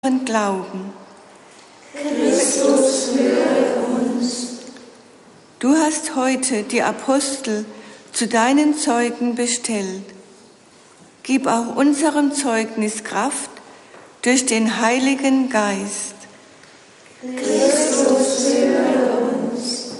Glauben. Christus, höre uns. Du hast heute die Apostel zu deinen Zeugen bestellt. Gib auch unserem Zeugnis Kraft durch den Heiligen Geist. Christus,